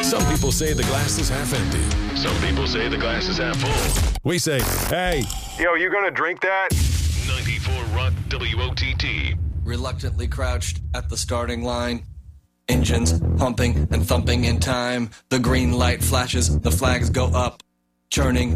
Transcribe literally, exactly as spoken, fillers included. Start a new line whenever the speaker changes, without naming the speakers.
Some people say the glass is half empty. Some people say the glass is half full. We say, hey.
Yo, you gonna drink that?
ninety-four Rock W O T T.
Reluctantly crouched at the starting line. Engines pumping and thumping in time. The green light flashes, the flags go up. Churning